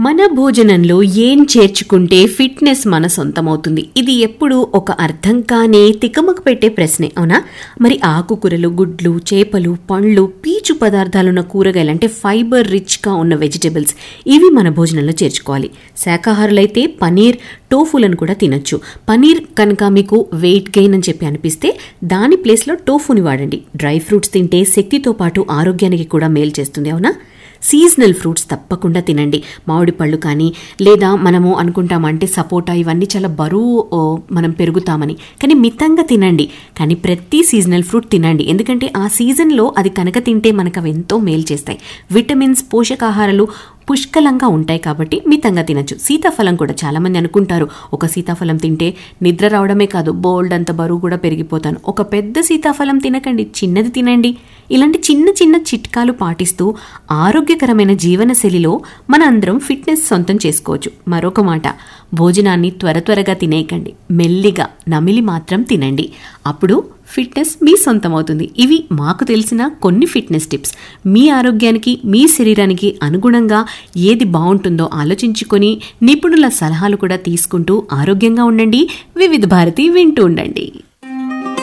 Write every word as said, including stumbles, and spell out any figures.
మన భోజనంలో ఏం చేర్చుకుంటే ఫిట్నెస్ మన సొంతమవుతుంది? ఇది ఎప్పుడు ఒక అర్థం కానే తికమక పెట్టే ప్రశ్నే, అవునా? మరి ఆకుకూరలు, గుడ్లు, చేపలు, పండ్లు, పీచు పదార్థాలున్న కూరగాయలు అంటే ఫైబర్ రిచ్గా ఉన్న వెజిటబుల్స్, ఇవి మన భోజనంలో చేర్చుకోవాలి. శాకాహారులైతే పనీర్, టోఫులను కూడా తినొచ్చు. పనీర్ కనుక మీకు వెయిట్ గెయిన్ అని చెప్పి అనిపిస్తే దాని ప్లేస్లో టోఫుని వాడండి. డ్రై ఫ్రూట్స్ తింటే శక్తితో పాటు ఆరోగ్యానికి కూడా మేలు చేస్తుంది, అవునా? సీజనల్ ఫ్రూట్స్ తప్పకుండా తినండి. మామిడి పళ్ళు కానీ, లేదా మనము అనుకుంటామంటే సపోటా, ఇవన్నీ చాలా బరువు మనం పెరుగుతామని, కానీ మితంగా తినండి. కానీ ప్రతి సీజనల్ ఫ్రూట్ తినండి, ఎందుకంటే ఆ సీజన్లో అది కనుక తింటే మనకు అవి ఎంతో మేలు చేస్తాయి. విటమిన్స్, పోషకాహారాలు పుష్కలంగా ఉంటాయి కాబట్టి మితంగా తినచ్చు. సీతాఫలం కూడా చాలామంది అనుకుంటారు, ఒక సీతాఫలం తింటే నిద్ర రావడమే కాదు బోల్డ్ అంత బరువు కూడా పెరిగిపోతాను. ఒక పెద్ద సీతాఫలం తినకండి, చిన్నది తినండి. ఇలాంటి చిన్న చిన్న చిట్కాలు పాటిస్తూ ఆరోగ్యకరమైన జీవనశైలిలో మన అందరం ఫిట్నెస్ సొంతం చేసుకోవచ్చు. మరొక మాట, భోజనాన్ని త్వర త్వరగా తినేయకండి, మెల్లిగా నమిలి మాత్రం తినండి. అప్పుడు ఫిట్నెస్ మీ సొంతమవుతుంది. ఇవి మాకు తెలిసిన కొన్ని ఫిట్నెస్ టిప్స్. మీ ఆరోగ్యానికి, మీ శరీరానికి అనుగుణంగా ఏది బాగుంటుందో ఆలోచించుకొని నిపుణుల సలహాలు కూడా తీసుకుంటూ ఆరోగ్యంగా ఉండండి. వివిధ భారతి వింటూ ఉండండి.